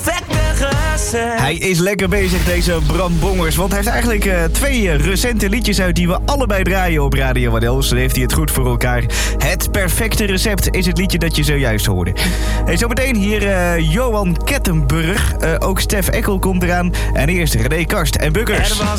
Hij is lekker bezig, deze Bram Bongers. Want hij heeft eigenlijk 2 recente liedjes uit die we allebei draaien op Radio Wadels. Dan heeft hij het goed voor elkaar. Het perfecte recept is het liedje dat je zojuist hoorde. En zometeen hier Johan Kettenburg. Ook Stef Eckel komt eraan. En eerst René Karst en Bukkers. Er was